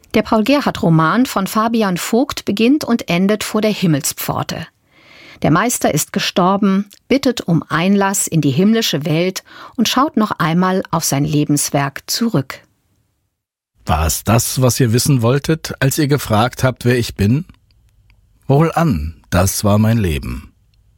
Der Paul-Gerhardt-Roman von Fabian Vogt beginnt und endet vor der Himmelspforte. Der Meister ist gestorben, bittet um Einlass in die himmlische Welt und schaut noch einmal auf sein Lebenswerk zurück. War es das, was ihr wissen wolltet, als ihr gefragt habt, wer ich bin? Wohlan, das war mein Leben.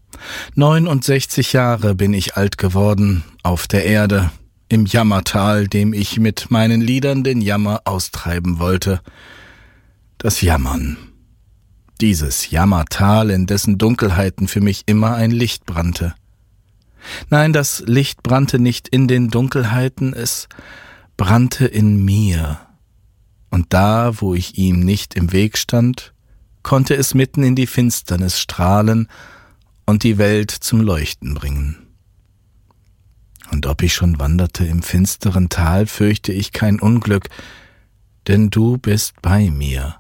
69 Jahre bin ich alt geworden, auf der Erde, im Jammertal, dem ich mit meinen Liedern den Jammer austreiben wollte. Das Jammern. Dieses Jammertal, in dessen Dunkelheiten für mich immer ein Licht brannte. Nein, das Licht brannte nicht in den Dunkelheiten, es brannte in mir. Und da, wo ich ihm nicht im Weg stand, konnte es mitten in die Finsternis strahlen und die Welt zum Leuchten bringen. Und ob ich schon wanderte im finsteren Tal, fürchte ich kein Unglück, denn du bist bei mir.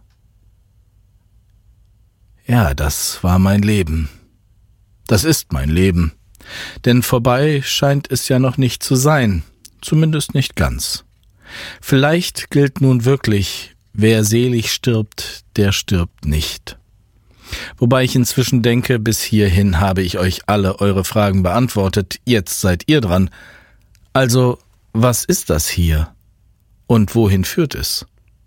Ja, das war mein Leben. Das ist mein Leben. Denn vorbei scheint es ja noch nicht zu sein, zumindest nicht ganz. Vielleicht gilt nun wirklich, wer selig stirbt, der stirbt nicht. Wobei ich inzwischen denke, bis hierhin habe ich euch alle eure Fragen beantwortet, jetzt seid ihr dran. Also, was ist das hier? Und wohin führt es?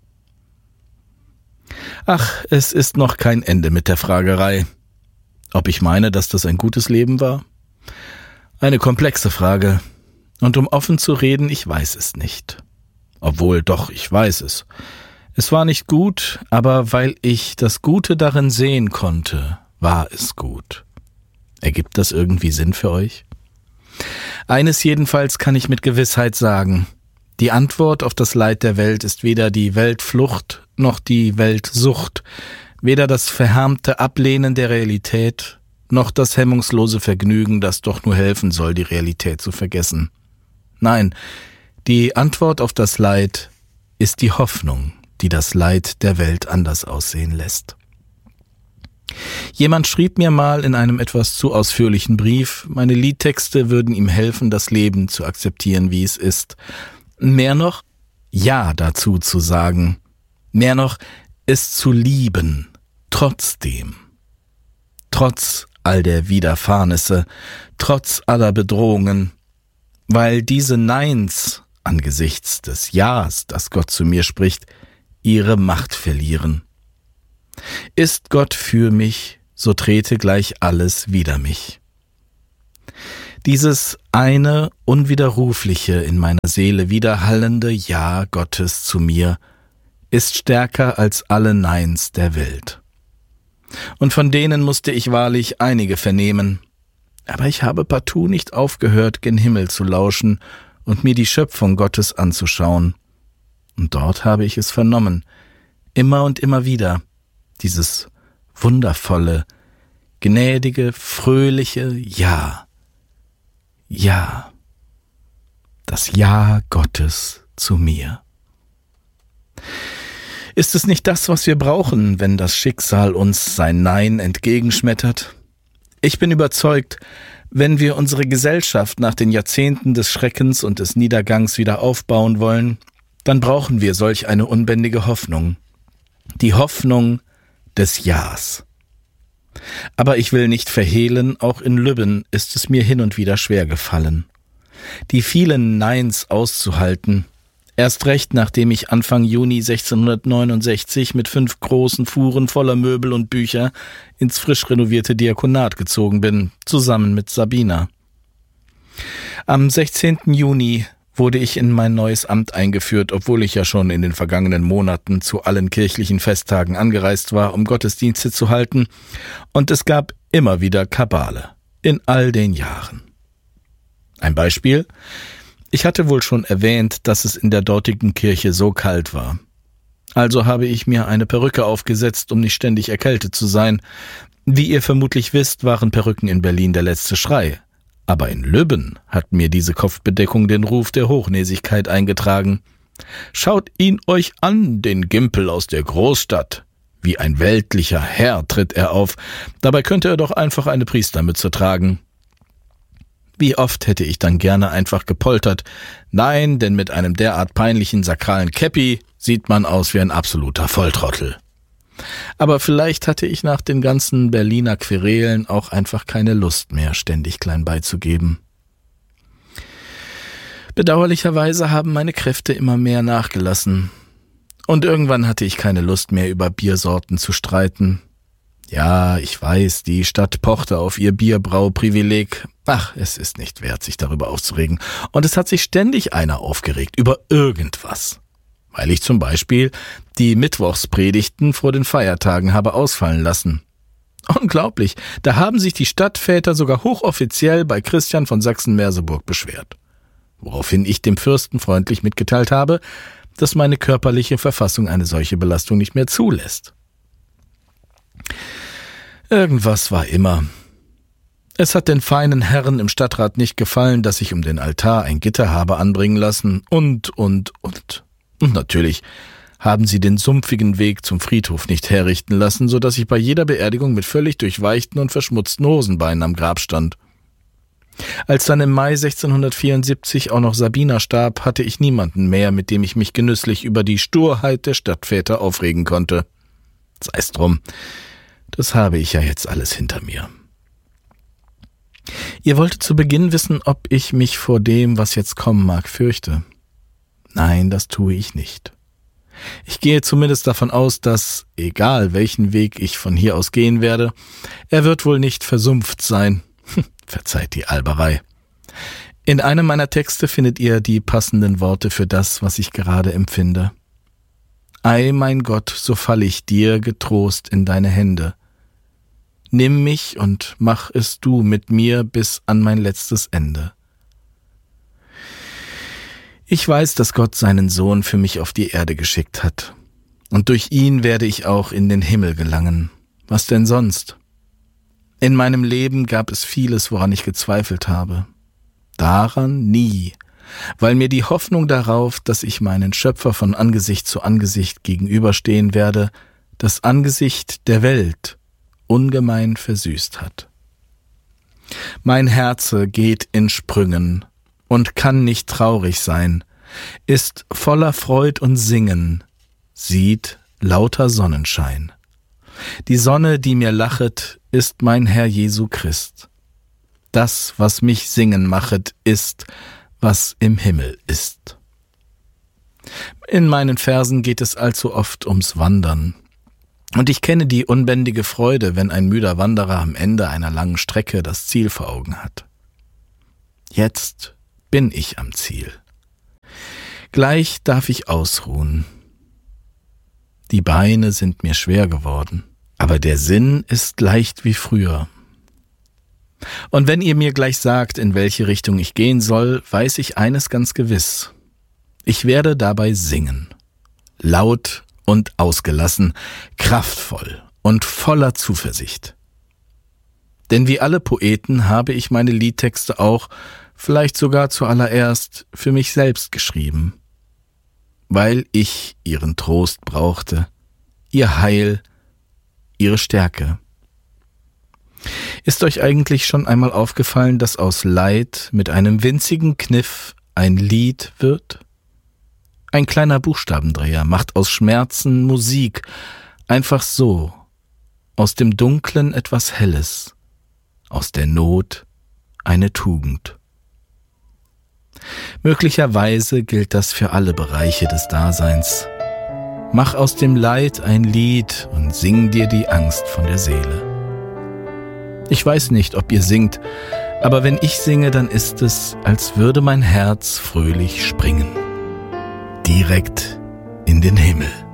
Ach, es ist noch kein Ende mit der Fragerei. Ob ich meine, dass das ein gutes Leben war? Eine komplexe Frage. Und um offen zu reden, ich weiß es nicht. Obwohl, doch, ich weiß es. Es war nicht gut, aber weil ich das Gute darin sehen konnte, war es gut. Ergibt das irgendwie Sinn für euch? Eines jedenfalls kann ich mit Gewissheit sagen. Die Antwort auf das Leid der Welt ist weder die Weltflucht noch die Weltsucht, weder das verhärmte Ablehnen der Realität, noch das hemmungslose Vergnügen, das doch nur helfen soll, die Realität zu vergessen. Nein, die Antwort auf das Leid ist die Hoffnung, die das Leid der Welt anders aussehen lässt. Jemand schrieb mir mal in einem etwas zu ausführlichen Brief, meine Liedtexte würden ihm helfen, das Leben zu akzeptieren, wie es ist. Mehr noch, Ja dazu zu sagen. Mehr noch, es zu lieben, trotzdem. Trotz all der Widerfahrnisse, trotz aller Bedrohungen, weil diese Neins angesichts des Ja's, das Gott zu mir spricht, ihre Macht verlieren. Ist Gott für mich, so trete gleich alles wider mich. Dieses eine unwiderrufliche, in meiner Seele widerhallende Ja Gottes zu mir ist stärker als alle Neins der Welt. Und von denen musste ich wahrlich einige vernehmen, aber ich habe partout nicht aufgehört, gen Himmel zu lauschen und mir die Schöpfung Gottes anzuschauen. Und dort habe ich es vernommen, immer und immer wieder, dieses wundervolle, gnädige, fröhliche Ja. Ja. Das Ja Gottes zu mir. Ist es nicht das, was wir brauchen, wenn das Schicksal uns sein Nein entgegenschmettert? Ich bin überzeugt, wenn wir unsere Gesellschaft nach den Jahrzehnten des Schreckens und des Niedergangs wieder aufbauen wollen, dann brauchen wir solch eine unbändige Hoffnung. Die Hoffnung des Ja's. Aber ich will nicht verhehlen, auch in Lübben ist es mir hin und wieder schwer gefallen. Die vielen Neins auszuhalten, erst recht nachdem ich Anfang Juni 1669 mit 5 großen Fuhren voller Möbel und Bücher ins frisch renovierte Diakonat gezogen bin, zusammen mit Sabina. Am 16. Juni wurde ich in mein neues Amt eingeführt, obwohl ich ja schon in den vergangenen Monaten zu allen kirchlichen Festtagen angereist war, um Gottesdienste zu halten, und es gab immer wieder Kabale, in all den Jahren. Ein Beispiel: Ich hatte wohl schon erwähnt, dass es in der dortigen Kirche so kalt war. Also habe ich mir eine Perücke aufgesetzt, um nicht ständig erkältet zu sein. Wie ihr vermutlich wisst, waren Perücken in Berlin der letzte Schrei. Aber in Lübben hat mir diese Kopfbedeckung den Ruf der Hochnäsigkeit eingetragen. Schaut ihn euch an, den Gimpel aus der Großstadt. Wie ein weltlicher Herr tritt er auf. Dabei könnte er doch einfach eine Priestermütze tragen. Wie oft hätte ich dann gerne einfach gepoltert. Nein, denn mit einem derart peinlichen sakralen Käppi sieht man aus wie ein absoluter Volltrottel. Aber vielleicht hatte ich nach den ganzen Berliner Querelen auch einfach keine Lust mehr, ständig klein beizugeben. Bedauerlicherweise haben meine Kräfte immer mehr nachgelassen. Und irgendwann hatte ich keine Lust mehr, über Biersorten zu streiten. Ja, ich weiß, die Stadt pochte auf ihr Bierbrauprivileg. Ach, es ist nicht wert, sich darüber aufzuregen. Und es hat sich ständig einer aufgeregt über irgendwas. Weil ich zum Beispiel die Mittwochspredigten vor den Feiertagen habe ausfallen lassen. Unglaublich, da haben sich die Stadtväter sogar hochoffiziell bei Christian von Sachsen-Merseburg beschwert. Woraufhin ich dem Fürsten freundlich mitgeteilt habe, dass meine körperliche Verfassung eine solche Belastung nicht mehr zulässt. Irgendwas war immer. Es hat den feinen Herren im Stadtrat nicht gefallen, dass ich um den Altar ein Gitter habe anbringen lassen und. Und natürlich haben sie den sumpfigen Weg zum Friedhof nicht herrichten lassen, so dass ich bei jeder Beerdigung mit völlig durchweichten und verschmutzten Hosenbeinen am Grab stand. Als dann im Mai 1674 auch noch Sabina starb, hatte ich niemanden mehr, mit dem ich mich genüsslich über die Sturheit der Stadtväter aufregen konnte. Sei's drum, das habe ich ja jetzt alles hinter mir. Ihr wolltet zu Beginn wissen, ob ich mich vor dem, was jetzt kommen mag, fürchte. Nein, das tue ich nicht. Ich gehe zumindest davon aus, dass, egal welchen Weg ich von hier aus gehen werde, er wird wohl nicht versumpft sein. Verzeiht die Alberei. In einem meiner Texte findet ihr die passenden Worte für das, was ich gerade empfinde. Ei, mein Gott, so fall ich dir getrost in deine Hände. Nimm mich und mach es du mit mir bis an mein letztes Ende. Ich weiß, dass Gott seinen Sohn für mich auf die Erde geschickt hat. Und durch ihn werde ich auch in den Himmel gelangen. Was denn sonst? In meinem Leben gab es vieles, woran ich gezweifelt habe. Daran nie, weil mir die Hoffnung darauf, dass ich meinen Schöpfer von Angesicht zu Angesicht gegenüberstehen werde, das Angesicht der Welt ungemein versüßt hat. Mein Herze geht in Sprüngen und kann nicht traurig sein, ist voller Freud und Singen, sieht lauter Sonnenschein. Die Sonne, die mir lachet, ist mein Herr Jesu Christ. Das, was mich singen machet, ist, was im Himmel ist. In meinen Versen geht es allzu oft ums Wandern. Und ich kenne die unbändige Freude, wenn ein müder Wanderer am Ende einer langen Strecke das Ziel vor Augen hat. Jetzt bin ich am Ziel. Gleich darf ich ausruhen. Die Beine sind mir schwer geworden, aber der Sinn ist leicht wie früher. Und wenn ihr mir gleich sagt, in welche Richtung ich gehen soll, weiß ich eines ganz gewiss. Ich werde dabei singen. Laut und ausgelassen, kraftvoll und voller Zuversicht. Denn wie alle Poeten habe ich meine Liedtexte auch, vielleicht sogar zuallererst, für mich selbst geschrieben. Weil ich ihren Trost brauchte, ihr Heil, ihre Stärke. Ist euch eigentlich schon einmal aufgefallen, dass aus Leid mit einem winzigen Kniff ein Lied wird? Ein kleiner Buchstabendreher macht aus Schmerzen Musik, einfach so, aus dem Dunklen etwas Helles, aus der Not eine Tugend. Möglicherweise gilt das für alle Bereiche des Daseins. Mach aus dem Leid ein Lied und sing dir die Angst von der Seele. Ich weiß nicht, ob ihr singt, aber wenn ich singe, dann ist es, als würde mein Herz fröhlich springen. Direkt in den Himmel.